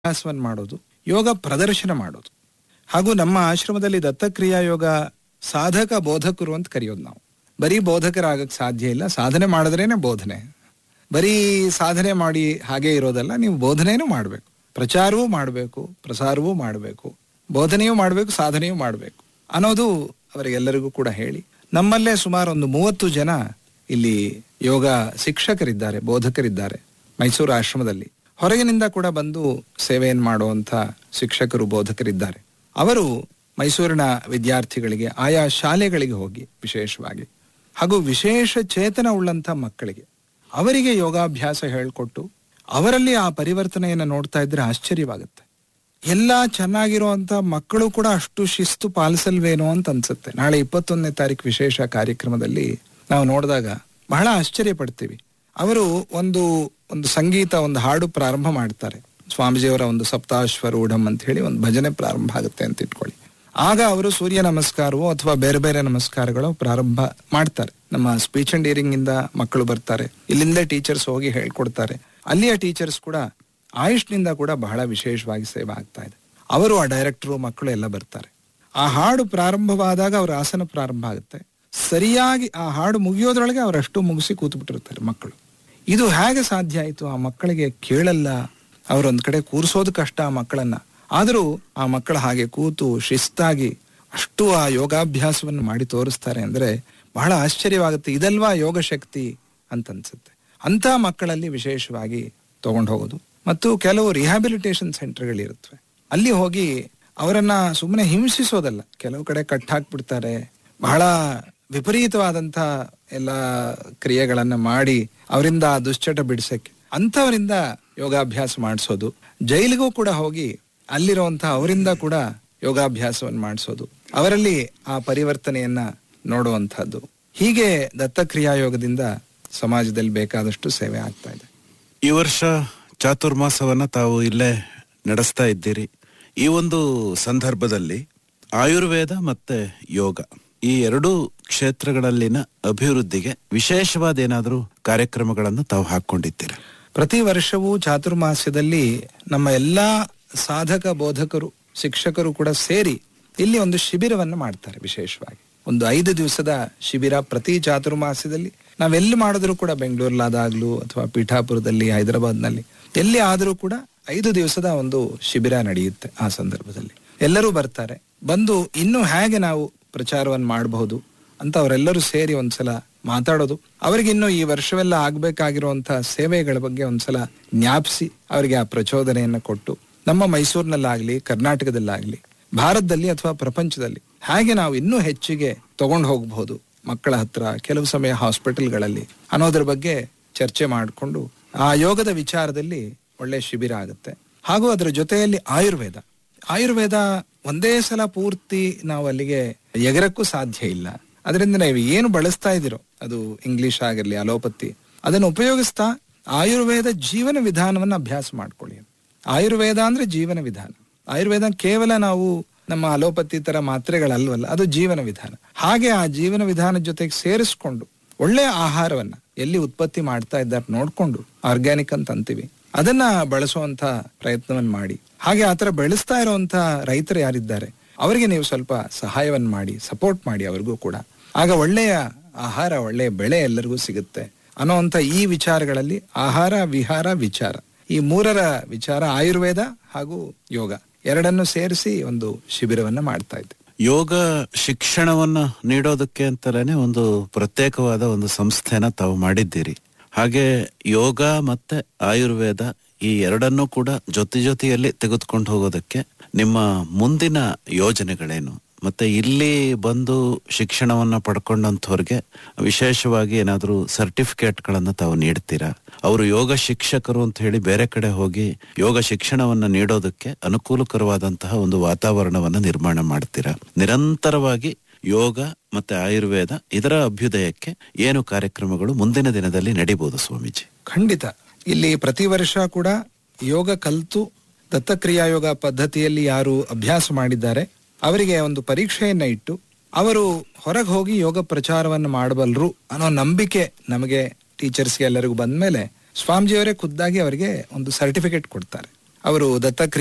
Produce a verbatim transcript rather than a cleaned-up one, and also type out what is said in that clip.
ಅಭ್ಯಾಸವನ್ನು ಮಾಡೋದು, ಯೋಗ ಪ್ರದರ್ಶನ ಮಾಡೋದು. ಹಾಗೂ ನಮ್ಮ ಆಶ್ರಮದಲ್ಲಿ ದತ್ತಕ್ರಿಯಾ ಯೋಗ ಸಾಧಕ ಬೋಧಕರು ಅಂತ ಕರೆಯೋದು ನಾವು. ಬರೀ ಬೋಧಕರಾಗಕ್ಕೆ ಸಾಧ್ಯ ಇಲ್ಲ, ಸಾಧನೆ ಮಾಡಿದ್ರೇನೆ ಬೋಧನೆ. ಬರೀ ಸಾಧನೆ ಮಾಡಿ ಹಾಗೆ ಇರೋದಲ್ಲ, ನೀವು ಬೋಧನೆಯೂ ಮಾಡಬೇಕು, ಪ್ರಚಾರವೂ ಮಾಡಬೇಕು, ಪ್ರಸಾರವೂ ಮಾಡಬೇಕು, ಬೋಧನೆಯೂ ಮಾಡಬೇಕು, ಸಾಧನೆಯೂ ಮಾಡಬೇಕು ಅನ್ನೋದು ಅವರಿಗೆಲ್ಲರಿಗೂ ಕೂಡ ಹೇಳಿ, ನಮ್ಮಲ್ಲೇ ಸುಮಾರು ಒಂದು ಮೂವತ್ತು ಜನ ಇಲ್ಲಿ ಯೋಗ ಶಿಕ್ಷಕರಿದ್ದಾರೆ, ಬೋಧಕರಿದ್ದಾರೆ ಮೈಸೂರು ಆಶ್ರಮದಲ್ಲಿ. ಹೊರಗಿನಿಂದ ಕೂಡ ಬಂದು ಸೇವೆಯನ್ನು ಮಾಡುವಂಥ ಶಿಕ್ಷಕರು, ಬೋಧಕರಿದ್ದಾರೆ. ಅವರು ಮೈಸೂರಿನ ವಿದ್ಯಾರ್ಥಿಗಳಿಗೆ, ಆಯಾ ಶಾಲೆಗಳಿಗೆ ಹೋಗಿ ವಿಶೇಷವಾಗಿ, ಹಾಗೂ ವಿಶೇಷ ಚೇತನ ಉಳ್ಳಂಥ ಮಕ್ಕಳಿಗೆ ಅವರಿಗೆ ಯೋಗಾಭ್ಯಾಸ ಹೇಳಿಕೊಟ್ಟು ಅವರಲ್ಲಿ ಆ ಪರಿವರ್ತನೆಯನ್ನು ನೋಡ್ತಾ ಇದ್ರೆ ಆಶ್ಚರ್ಯವಾಗುತ್ತೆ. ಎಲ್ಲ ಚೆನ್ನಾಗಿರುವಂತ ಮಕ್ಕಳು ಕೂಡ ಅಷ್ಟು ಶಿಸ್ತು ಪಾಲಿಸಲ್ವೇನೋ ಅಂತ ಅನ್ಸುತ್ತೆ. ನಾಳೆ ಇಪ್ಪತ್ತೊಂದನೇ ತಾರೀಕು ವಿಶೇಷ ಕಾರ್ಯಕ್ರಮದಲ್ಲಿ ನಾವು ನೋಡಿದಾಗ ಬಹಳ ಆಶ್ಚರ್ಯ ಪಡ್ತೀವಿ. ಅವರು ಒಂದು ಒಂದು ಸಂಗೀತ, ಒಂದು ಹಾಡು ಪ್ರಾರಂಭ ಮಾಡ್ತಾರೆ. ಸ್ವಾಮೀಜಿಯವರ ಒಂದು ಸಪ್ತಾಶ್ವರೂಢಂ ಅಂತ ಹೇಳಿ ಒಂದು ಭಜನೆ ಪ್ರಾರಂಭ ಆಗುತ್ತೆ ಅಂತ ಇಟ್ಕೊಳ್ಳಿ. ಆಗ ಅವರು ಸೂರ್ಯ ನಮಸ್ಕಾರವೋ ಅಥವಾ ಬೇರೆ ಬೇರೆ ನಮಸ್ಕಾರಗಳು ಪ್ರಾರಂಭ ಮಾಡ್ತಾರೆ. ನಮ್ಮ ಸ್ಪೀಚ್ ಅಂಡ್ ಹಿಯರಿಂಗ್ ಇಂದ ಮಕ್ಕಳು ಬರ್ತಾರೆ, ಇಲ್ಲಿಂದ ಟೀಚರ್ಸ್ ಹೋಗಿ ಹೇಳ್ಕೊಡ್ತಾರೆ. ಅಲ್ಲಿಯ ಟೀಚರ್ಸ್ ಕೂಡ ಆಯುಷ್ನಿಂದ ಕೂಡ ಬಹಳ ವಿಶೇಷವಾಗಿ ಸೇವೆ ಆಗ್ತಾ ಇದೆ. ಅವರು, ಆ ಡೈರೆಕ್ಟರು, ಮಕ್ಕಳು ಎಲ್ಲ ಬರ್ತಾರೆ. ಆ ಹಾಡು ಪ್ರಾರಂಭವಾದಾಗ ಅವ್ರ ಆಸನ ಪ್ರಾರಂಭ ಆಗುತ್ತೆ. ಸರಿಯಾಗಿ ಆ ಹಾಡು ಮುಗಿಯೋದ್ರೊಳಗೆ ಅವರಷ್ಟು ಮುಗಿಸಿ ಕೂತು ಬಿಟ್ಟಿರ್ತಾರೆ ಮಕ್ಕಳು. ಇದು ಹೇಗೆ ಸಾಧ್ಯ ಆಯಿತು? ಆ ಮಕ್ಕಳಿಗೆ ಕೇಳಲ್ಲ, ಅವರೊಂದ್ ಕಡೆ ಕೂರಿಸೋದು ಕಷ್ಟ ಆ ಮಕ್ಕಳನ್ನ. ಆದರೂ ಆ ಮಕ್ಕಳು ಹಾಗೆ ಕೂತು ಶಿಸ್ತಾಗಿ ಅಷ್ಟು ಆ ಯೋಗಾಭ್ಯಾಸವನ್ನು ಮಾಡಿ ತೋರಿಸ್ತಾರೆ ಅಂದ್ರೆ ಬಹಳ ಆಶ್ಚರ್ಯವಾಗುತ್ತೆ. ಇದಲ್ವಾ ಯೋಗ ಶಕ್ತಿ ಅಂತ ಅನ್ಸುತ್ತೆ. ಅಂತ ಮಕ್ಕಳಲ್ಲಿ ವಿಶೇಷವಾಗಿ ತಗೊಂಡು ಹೋಗೋದು. ಮತ್ತು ಕೆಲವು ರಿಹ್ಯಾಬಿಲಿಟೇಷನ್ ಸೆಂಟರ್ಗಳಿರುತ್ತವೆ, ಅಲ್ಲಿ ಹೋಗಿ ಅವರನ್ನ ಸುಮ್ಮನೆ ಹಿಂಸಿಸೋದಲ್ಲ, ಕೆಲವು ಕಡೆ ಕಟ್ ಹಾಕ್ಬಿಡ್ತಾರೆ, ಬಹಳ ವಿಪರೀತವಾದಂಥ ಎಲ್ಲ ಕ್ರಿಯೆಗಳನ್ನ ಮಾಡಿ ಅವರಿಂದ ದುಶ್ಚಟ ಬಿಡಿಸಕ್ಕೆ ಅಂಥವರಿಂದ ಯೋಗಾಭ್ಯಾಸ ಮಾಡಿಸೋದು. ಜೈಲಿಗೂ ಕೂಡ ಹೋಗಿ ಅಲ್ಲಿರುವಂತಹ ಅವರಿಂದ ಕೂಡ ಯೋಗಾಭ್ಯಾಸವನ್ನು ಮಾಡಿಸೋದು, ಅವರಲ್ಲಿ ಆ ಪರಿವರ್ತನೆಯನ್ನ ನೋಡುವಂಥದ್ದು. ಹೀಗೆ ದತ್ತಕ್ರಿಯಾ ಯೋಗದಿಂದ ಸಮಾಜದಲ್ಲಿ ಬೇಕಾದಷ್ಟು ಸೇವೆ ಆಗ್ತಾ ಇದೆ. ಈ ವರ್ಷ ಚಾತುರ್ಮಾಸವನ್ನ ತಾವು ಇಲ್ಲೇ ನಡೆಸ್ತಾ ಇದ್ದೀರಿ. ಈ ಒಂದು ಸಂದರ್ಭದಲ್ಲಿ ಆಯುರ್ವೇದ ಮತ್ತೆ ಯೋಗ ಈ ಎರಡೂ ಕ್ಷೇತ್ರಗಳಲ್ಲಿನ ಅಭಿವೃದ್ಧಿಗೆ ವಿಶೇಷವಾದ ಏನಾದರೂ ಕಾರ್ಯಕ್ರಮಗಳನ್ನು ತಾವು ಹಾಕೊಂಡಿದ್ದೀರಾ? ಪ್ರತಿ ವರ್ಷವೂ ಚಾತುರ್ಮಾಸ್ಯದಲ್ಲಿ ನಮ್ಮ ಎಲ್ಲಾ ಸಾಧಕ ಬೋಧಕರು, ಶಿಕ್ಷಕರು ಕೂಡ ಸೇರಿ ಇಲ್ಲಿ ಒಂದು ಶಿಬಿರವನ್ನು ಮಾಡ್ತಾರೆ. ವಿಶೇಷವಾಗಿ ಒಂದು ಐದು ದಿವಸದ ಶಿಬಿರ ಪ್ರತಿ ಚಾತುರ್ಮಾಸ್ಯದಲ್ಲಿ ನಾವೆಲ್ಲಿ ಮಾಡಿದ್ರು ಕೂಡ, ಬೆಂಗಳೂರಲ್ಲಾದಾಗ್ಲೂ ಅಥವಾ ಪೀಠಾಪುರದಲ್ಲಿ, ಹೈದರಾಬಾದ್ನಲ್ಲಿ ಎಲ್ಲಿ ಆದರೂ ಕೂಡ ಐದು ದಿವಸದ ಒಂದು ಶಿಬಿರ ನಡೆಯುತ್ತೆ. ಆ ಸಂದರ್ಭದಲ್ಲಿ ಎಲ್ಲರೂ ಬರ್ತಾರೆ. ಬಂದು ಇನ್ನೂ ಹೇಗೆ ನಾವು ಪ್ರಚಾರವನ್ನು ಮಾಡಬಹುದು ಅಂತ ಅವರೆಲ್ಲರೂ ಸೇರಿ ಒಂದ್ಸಲ ಮಾತಾಡೋದು, ಅವರಿಗಿನ್ನೂ ಈ ವರ್ಷವೆಲ್ಲ ಆಗ್ಬೇಕಾಗಿರುವಂತಹ ಸೇವೆಗಳ ಬಗ್ಗೆ ಒಂದ್ಸಲ ಜ್ಞಾಪಿಸಿ ಅವರಿಗೆ ಆ ಪ್ರಚೋದನೆಯನ್ನು ಕೊಟ್ಟು, ನಮ್ಮ ಮೈಸೂರಿನಲ್ಲಾಗ್ಲಿ, ಕರ್ನಾಟಕದಲ್ಲಾಗ್ಲಿ, ಭಾರತದಲ್ಲಿ ಅಥವಾ ಪ್ರಪಂಚದಲ್ಲಿ ಹಾಗೆ ನಾವು ಇನ್ನೂ ಹೆಚ್ಚಿಗೆ ತಗೊಂಡು ಹೋಗಬಹುದು ಮಕ್ಕಳ ಹತ್ರ, ಕೆಲವು ಸಮಯ ಹಾಸ್ಪಿಟಲ್ಗಳಲ್ಲಿ ಅನ್ನೋದ್ರ ಬಗ್ಗೆ ಚರ್ಚೆ ಮಾಡಿಕೊಂಡು ಆ ಯೋಗದ ವಿಚಾರದಲ್ಲಿ ಒಳ್ಳೆ ಶಿಬಿರ ಆಗುತ್ತೆ. ಹಾಗೂ ಅದರ ಜೊತೆಯಲ್ಲಿ ಆಯುರ್ವೇದ ಆಯುರ್ವೇದ ಒಂದೇ ಸಲ ಪೂರ್ತಿ ನಾವು ಅಲ್ಲಿಗೆ ಎಗರಕ್ಕೂ ಸಾಧ್ಯ ಇಲ್ಲ. ಅದರಿಂದ ನೀವು ಏನು ಬಳಸ್ತಾ ಇದ್ದೀರೋ, ಅದು ಇಂಗ್ಲಿಷ್ ಆಗಿರ್ಲಿ, ಅಲೋಪತಿ, ಅದನ್ನು ಉಪಯೋಗಿಸ್ತಾ ಆಯುರ್ವೇದ ಜೀವನ ವಿಧಾನವನ್ನು ಅಭ್ಯಾಸ ಮಾಡ್ಕೊಳ್ಳಿ. ಆಯುರ್ವೇದ ಅಂದ್ರೆ ಜೀವನ ವಿಧಾನ. ಆಯುರ್ವೇದ ಕೇವಲ ನಾವು ನಮ್ಮ ಅಲೋಪತಿ ತರ ಮಾತ್ರೆಗಳಲ್ವಲ್ಲ, ಅದು ಜೀವನ ವಿಧಾನ. ಹಾಗೆ ಆ ಜೀವನ ವಿಧಾನದ ಜೊತೆಗೆ ಸೇರಿಸ್ಕೊಂಡು ಒಳ್ಳೆಯ ಆಹಾರವನ್ನ ಎಲ್ಲಿ ಉತ್ಪತ್ತಿ ಮಾಡ್ತಾ ಇದ್ದಾರೆ ನೋಡ್ಕೊಂಡು, ಆರ್ಗ್ಯಾನಿಕ್ ಅಂತ ಅಂತೀವಿ, ಅದನ್ನ ಬಳಸುವಂತ ಪ್ರಯತ್ನವನ್ನು ಮಾಡಿ. ಹಾಗೆ ಆತರ ಬೆಳೆಸ್ತಾ ಇರುವಂತ ರೈತರು ಯಾರಿದ್ದಾರೆ ಅವರಿಗೆ ನೀವು ಸ್ವಲ್ಪ ಸಹಾಯವನ್ನು ಮಾಡಿ, ಸಪೋರ್ಟ್ ಮಾಡಿ ಅವ್ರಿಗೂ ಕೂಡ. ಆಗ ಒಳ್ಳೆಯ ಆಹಾರ, ಒಳ್ಳೆಯ ಬೆಳೆ ಎಲ್ಲರಿಗೂ ಸಿಗುತ್ತೆ ಅನ್ನೋಂಥ ಈ ವಿಚಾರಗಳಲ್ಲಿ ಆಹಾರ, ವಿಹಾರ, ವಿಚಾರ, ಈ ಮೂರರ ವಿಚಾರ, ಆಯುರ್ವೇದ ಹಾಗೂ ಯೋಗ ಎರಡನ್ನು ಸೇರಿಸಿ ಒಂದು ಶಿಬಿರವನ್ನ ಮಾಡ್ತಾ ಇದ್ದೆ. ಯೋಗ ಶಿಕ್ಷಣವನ್ನ ನೀಡೋದಕ್ಕೆ ಅಂತಲೇ ಒಂದು ಪ್ರತ್ಯೇಕವಾದ ಒಂದು ಸಂಸ್ಥೆನ ತಾವು ಮಾಡಿದ್ದೀರಿ. ಹಾಗೆ ಯೋಗ ಮತ್ತೆ ಆಯುರ್ವೇದ ಈ ಎರಡನ್ನೂ ಕೂಡ ಜೊತೆ ಜೊತೆಯಲ್ಲಿ ತೆಗೆದುಕೊಂಡು ಹೋಗೋದಕ್ಕೆ ನಿಮ್ಮ ಮುಂದಿನ ಯೋಜನೆಗಳೇನು? ಮತ್ತೆ ಇಲ್ಲಿ ಬಂದು ಶಿಕ್ಷಣವನ್ನ ಪಡ್ಕೊಂಡಂಥವ್ರಿಗೆ ವಿಶೇಷವಾಗಿ ಏನಾದರೂ ಸರ್ಟಿಫಿಕೇಟ್ಗಳನ್ನ ತಾವು ನೀಡ್ತೀರಾ? ಅವರು ಯೋಗ ಶಿಕ್ಷಕರು ಅಂತ ಹೇಳಿ ಬೇರೆ ಕಡೆ ಹೋಗಿ ಯೋಗ ಶಿಕ್ಷಣವನ್ನ ನೀಡೋದಕ್ಕೆ ಅನುಕೂಲಕರವಾದಂತಹ ಒಂದು ವಾತಾವರಣವನ್ನ ನಿರ್ಮಾಣ ಮಾಡ್ತೀರಾ? ನಿರಂತರವಾಗಿ ಯೋಗ ಮತ್ತೆ ಆಯುರ್ವೇದ ಇದರ ಅಭ್ಯುದಯಕ್ಕೆ ಏನು ಕಾರ್ಯಕ್ರಮಗಳು ಮುಂದಿನ ದಿನದಲ್ಲಿ ನಡೀಬಹುದು ಸ್ವಾಮೀಜಿ? ಖಂಡಿತ. ಇಲ್ಲಿ ಪ್ರತಿ ವರ್ಷ ಕೂಡ ಯೋಗ ಕಲಿತು ದತ್ತಕ್ರಿಯಾ ಯೋಗ ಪದ್ಧತಿಯಲ್ಲಿ ಯಾರು ಅಭ್ಯಾಸ ಮಾಡಿದ್ದಾರೆ ಅವರಿಗೆ ಒಂದು ಪರೀಕ್ಷೆಯನ್ನ ಇಟ್ಟು ಅವರು ಹೊರಗೆ ಹೋಗಿ ಯೋಗ ಪ್ರಚಾರವನ್ನು ಮಾಡಬಲ್ಲರು ಅನ್ನೋ ನಂಬಿಕೆ ನಮಗೆ ಟೀಚರ್ಸ್ಗೆ ಎಲ್ಲರಿಗೂ ಬಂದ್ಮೇಲೆ ಸ್ವಾಮೀಜಿಯವರೇ ಖುದ್ದಾಗಿ ಅವರಿಗೆ ಒಂದು ಸರ್ಟಿಫಿಕೇಟ್ ಕೊಡ್ತಾರೆ. ಅವರು ದತ್ತಕ್ರಿಯಾ